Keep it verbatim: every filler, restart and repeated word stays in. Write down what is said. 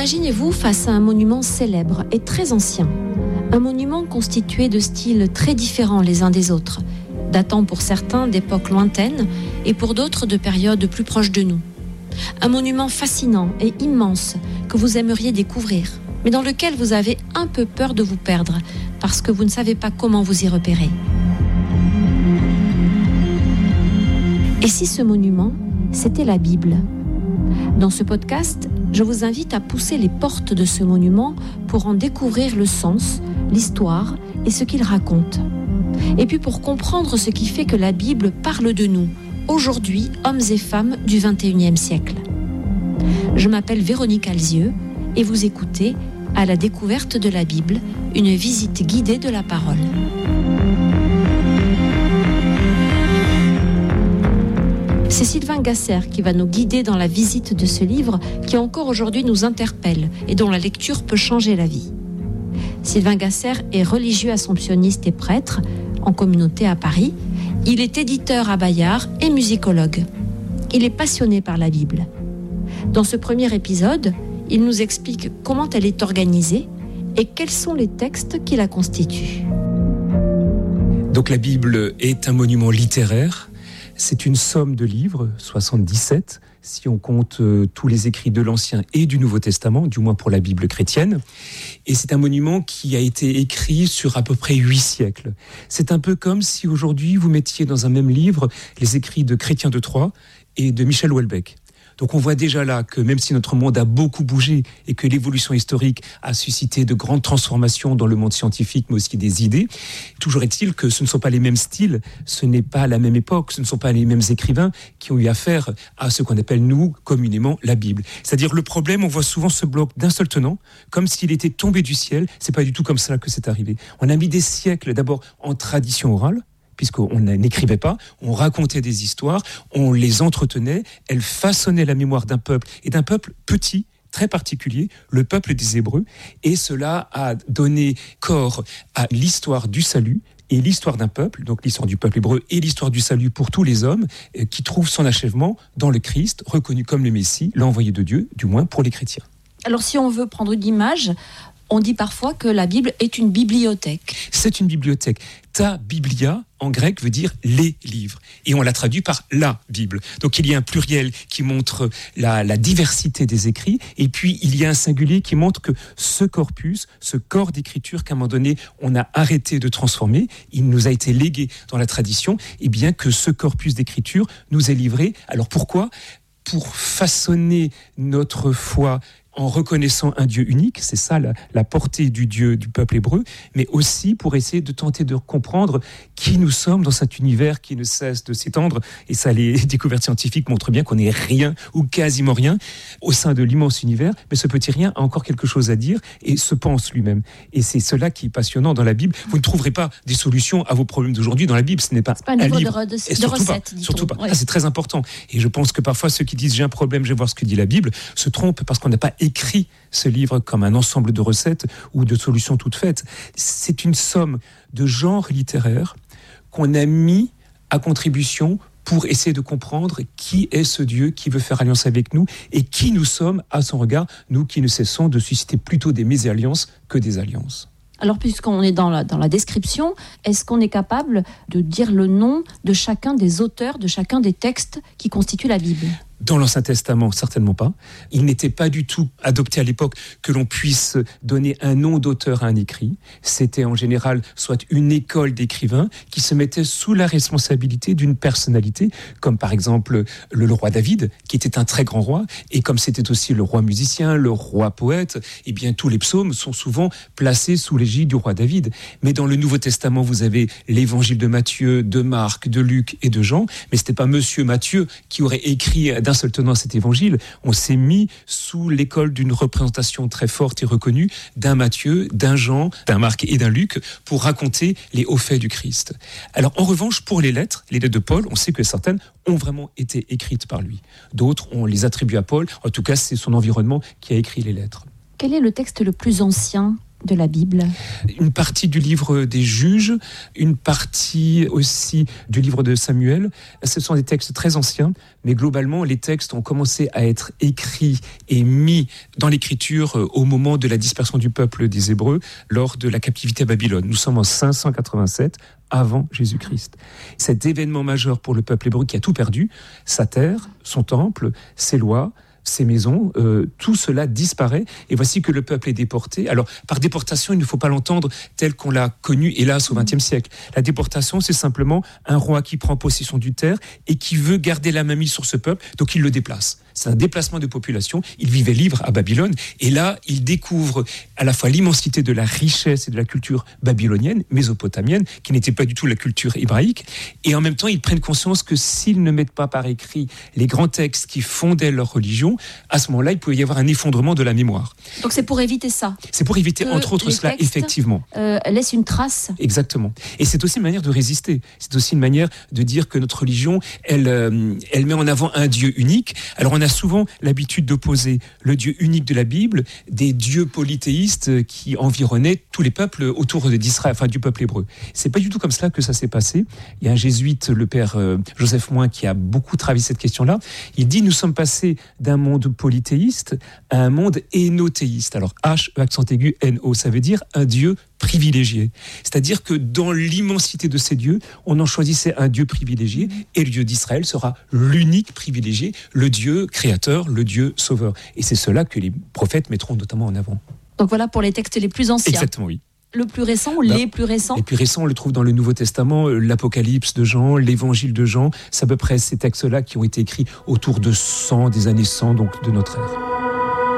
Imaginez-vous face à un monument célèbre et très ancien. Un monument constitué de styles très différents les uns des autres, datant pour certains d'époques lointaines et pour d'autres de périodes plus proches de nous. Un monument fascinant et immense que vous aimeriez découvrir, mais dans lequel vous avez un peu peur de vous perdre parce que vous ne savez pas comment vous y repérer. Et si ce monument, c'était la Bible ? Dans ce podcast, je vous invite à pousser les portes de ce monument pour en découvrir le sens, l'histoire et ce qu'il raconte. Et puis pour comprendre ce qui fait que la Bible parle de nous, aujourd'hui, hommes et femmes du vingt et unième siècle. Je m'appelle Véronique Alzieux et vous écoutez À la découverte de la Bible, une visite guidée de la parole. C'est Sylvain Gasser qui va nous guider dans la visite de ce livre qui encore aujourd'hui nous interpelle et dont la lecture peut changer la vie. Sylvain Gasser est religieux assomptionniste et prêtre en communauté à Paris. Il est éditeur à Bayard et musicologue. Il est passionné par la Bible. Dans ce premier épisode, il nous explique comment elle est organisée et quels sont les textes qui la constituent. Donc la Bible est un monument littéraire. C'est une somme de livres, soixante-dix-sept, si on compte euh, tous les écrits de l'Ancien et du Nouveau Testament, du moins pour la Bible chrétienne. Et c'est un monument qui a été écrit sur à peu près huit siècles. C'est un peu comme si aujourd'hui vous mettiez dans un même livre les écrits de Chrétien de Troyes et de Michel Houellebecq. Donc on voit déjà là que même si notre monde a beaucoup bougé et que l'évolution historique a suscité de grandes transformations dans le monde scientifique, mais aussi des idées, toujours est-il que ce ne sont pas les mêmes styles, ce n'est pas la même époque, ce ne sont pas les mêmes écrivains qui ont eu affaire à ce qu'on appelle, nous, communément, la Bible. C'est-à-dire le problème, on voit souvent ce bloc d'un seul tenant, comme s'il était tombé du ciel. C'est pas du tout comme ça que c'est arrivé. On a mis des siècles d'abord en tradition orale, puisqu'on n'écrivait pas, on racontait des histoires, on les entretenait, elles façonnaient la mémoire d'un peuple, et d'un peuple petit, très particulier, le peuple des Hébreux, et cela a donné corps à l'histoire du salut, et l'histoire d'un peuple, donc l'histoire du peuple hébreu et l'histoire du salut pour tous les hommes, qui trouve son achèvement dans le Christ, reconnu comme le Messie, l'envoyé de Dieu, du moins pour les chrétiens. Alors si on veut prendre une image, on dit parfois que la Bible est une bibliothèque. C'est une bibliothèque. Ta biblia, en grec, veut dire les livres. Et on l'a traduit par la Bible. Donc il y a un pluriel qui montre la, la diversité des écrits. Et puis il y a un singulier qui montre que ce corpus, ce corps d'écriture qu'à un moment donné, on a arrêté de transformer, il nous a été légué dans la tradition, et bien que ce corpus d'écriture nous est livré. Alors pourquoi ? Pour façonner notre foi en reconnaissant un Dieu unique, c'est ça la, la portée du Dieu du peuple hébreu, mais aussi pour essayer de tenter de comprendre qui nous sommes dans cet univers qui ne cesse de s'étendre. Et ça, les découvertes scientifiques montrent bien qu'on n'est rien ou quasiment rien au sein de l'immense univers, mais ce petit rien a encore quelque chose à dire et se pense lui-même. Et c'est cela qui est passionnant dans la Bible. Vous ne trouverez pas des solutions à vos problèmes d'aujourd'hui dans la Bible. Ce n'est pas, c'est pas un, un livre de, de, et surtout de recettes. Pas, surtout pas. Ouais. Ah, c'est très important. Et je pense que parfois ceux qui disent j'ai un problème, je vais voir ce que dit la Bible, se trompent parce qu'on n'a pas écrit ce livre comme un ensemble de recettes ou de solutions toutes faites. C'est une somme de genres littéraires qu'on a mis à contribution pour essayer de comprendre qui est ce Dieu qui veut faire alliance avec nous et qui nous sommes à son regard, nous qui ne cessons de susciter plutôt des mésalliances que des alliances. Alors, puisqu'on est dans la, dans la description, est-ce qu'on est capable de dire le nom de chacun des auteurs, de chacun des textes qui constituent la Bible ? Dans l'Ancien Testament, certainement pas. Il n'était pas du tout adopté à l'époque que l'on puisse donner un nom d'auteur à un écrit. C'était en général soit une école d'écrivains qui se mettait sous la responsabilité d'une personnalité, comme par exemple le, le roi David, qui était un très grand roi, et comme c'était aussi le roi musicien, le roi poète, eh bien tous les psaumes sont souvent placés sous l'égide du roi David. Mais dans le Nouveau Testament, vous avez l'évangile de Matthieu, de Marc, de Luc et de Jean, mais c'était pas Monsieur Matthieu qui aurait écrit d'un seul tenant cet évangile. On s'est mis sous l'école d'une représentation très forte et reconnue d'un Matthieu, d'un Jean, d'un Marc et d'un Luc pour raconter les hauts faits du Christ. Alors en revanche, pour les lettres, les lettres de Paul, on sait que certaines ont vraiment été écrites par lui. D'autres, on les attribue à Paul. En tout cas, c'est son environnement qui a écrit les lettres. Quel est le texte le plus ancien de la Bible? Une partie du livre des Juges, une partie aussi du livre de Samuel. Ce sont des textes très anciens, mais globalement, les textes ont commencé à être écrits et mis dans l'écriture au moment de la dispersion du peuple des Hébreux lors de la captivité à Babylone. Nous sommes en cinq cent quatre-vingt-sept avant Jésus-Christ. Cet événement majeur pour le peuple hébreu qui a tout perdu, sa terre, son temple, ses lois, ces maisons, euh, tout cela disparaît et voici que le peuple est déporté. Alors, par déportation, il ne faut pas l'entendre tel qu'on l'a connu, hélas, au vingtième siècle. La déportation, c'est simplement un roi qui prend possession du terre et qui veut garder la mainmise sur ce peuple, donc il le déplace. C'est un déplacement de population. Il vivait libre à Babylone et là, il découvre à la fois l'immensité de la richesse et de la culture babylonienne, mésopotamienne, qui n'était pas du tout la culture hébraïque, et en même temps, ils prennent conscience que s'ils ne mettent pas par écrit les grands textes qui fondaient leur religion, à ce moment-là, il pouvait y avoir un effondrement de la mémoire. Donc c'est pour éviter ça. C'est pour éviter, entre autres, cela, textes, effectivement. Euh, laisse une trace. Exactement. Et c'est aussi une manière de résister. C'est aussi une manière de dire que notre religion, elle, euh, elle met en avant un Dieu unique. Alors on a souvent l'habitude d'opposer le Dieu unique de la Bible des dieux polythéistes qui environnaient tous les peuples autour d'Israël, enfin du peuple hébreu. C'est pas du tout comme cela que ça s'est passé. Il y a un jésuite, le père euh, Joseph Moin, qui a beaucoup travaillé cette question-là. Il dit, nous sommes passés d'un monde polythéiste à un monde hénothéiste. Alors H, E accent aigu, N O, ça veut dire un Dieu privilégié. C'est-à-dire que dans l'immensité de ces dieux, on en choisissait un Dieu privilégié et le Dieu d'Israël sera l'unique privilégié, le Dieu créateur, le Dieu sauveur. Et c'est cela que les prophètes mettront notamment en avant. Donc voilà pour les textes les plus anciens. Exactement, oui. Le plus récent ou ben, les plus récents? Les plus récents, on le trouve dans le Nouveau Testament, l'Apocalypse de Jean, l'Évangile de Jean. C'est à peu près ces textes-là qui ont été écrits autour de cent, des années cent, donc de notre ère.